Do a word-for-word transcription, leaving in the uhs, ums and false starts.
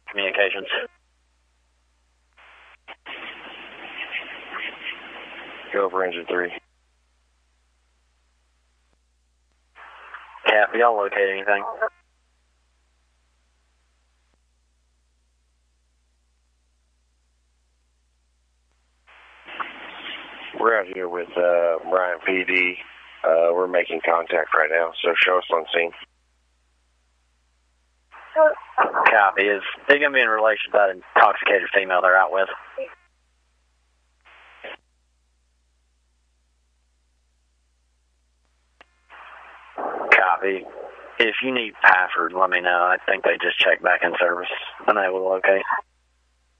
communications. Go over engine three. Cap, y'all locate anything? We're out here with uh, Bryant P D. Uh, we're making contact right now, so show us on scene. Copy. Is he going to be in relation to that intoxicated female they're out with? Copy. If you need Pafford, let me know. I think they just checked back in service. Unable to locate.